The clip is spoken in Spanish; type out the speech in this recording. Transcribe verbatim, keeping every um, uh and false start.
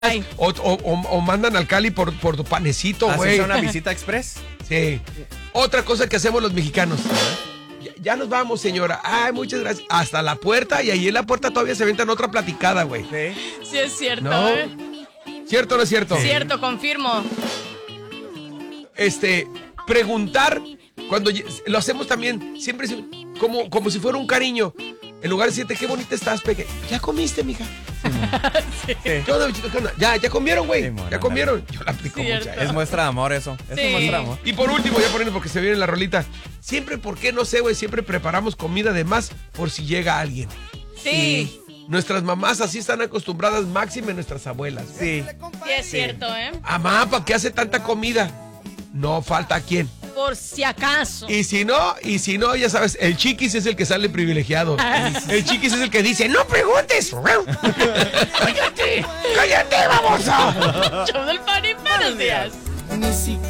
O, o, o, o mandan al Cali por, por tu panecito, güey. ¿Haces una visita express? Sí. Otra cosa que hacemos los mexicanos. Ya, ya nos vamos, señora. Ay, muchas gracias. Hasta la puerta, y ahí en la puerta todavía se aventan otra platicada, güey. Sí. Sí, es cierto, ¿No? ¿eh? ¿Cierto o no es cierto? Cierto, confirmo. Este, preguntar, cuando lo hacemos también, siempre como, como si fuera un cariño. En lugar de decirte, qué bonita estás, Peque. ¿Ya comiste, mija? Sí. ¿Qué onda, bichito? ¿Qué onda? Ya, ya comieron, güey. Sí, mona, ya comieron. Yo la aplico Cierto. mucho. Es muestra de amor eso. Eso Sí. es muestra de amor. Y por último, ya poniendo porque se viene la rolita. Siempre, ¿por qué? No sé, güey. Siempre preparamos comida de más por si llega alguien. Sí. Nuestras mamás así están acostumbradas, máxime nuestras abuelas. Sí. Sí, es cierto, ¿eh? Amá, ¿para qué hace tanta comida? No falta quién. Por si acaso. Y si no, y si no, ya sabes, el chiquis es el que sale privilegiado. El chiquis es el que dice, ¡no preguntes! ¡Cállate! ¡Cállate, babosa! Show del Pani, buenos días.